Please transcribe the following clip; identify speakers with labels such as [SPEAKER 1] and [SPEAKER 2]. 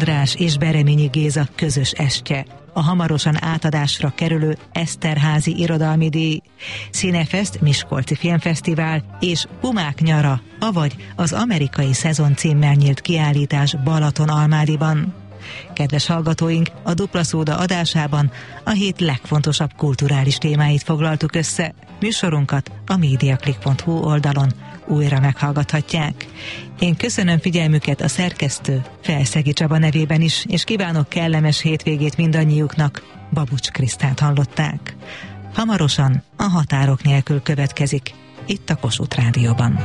[SPEAKER 1] András és Bereményi Géza közös estje, a hamarosan átadásra kerülő Eszterházy irodalmi díj, Színefest Miskolci Filmfesztivál és Humák nyara, avagy az amerikai szezon címmel nyílt kiállítás Balatonalmádiban. Kedves hallgatóink, a Dupla Szóda adásában a hét legfontosabb kulturális témáit foglaltuk össze. Műsorunkat a mediaclick.hu oldalon újra meghallgathatják. Én köszönöm figyelmüket a szerkesztő Felszegi Csaba nevében is, és kívánok kellemes hétvégét mindannyiuknak. Babucs Krisztát hallották. Hamarosan a Határok nélkül következik, itt a Kossuth Rádióban.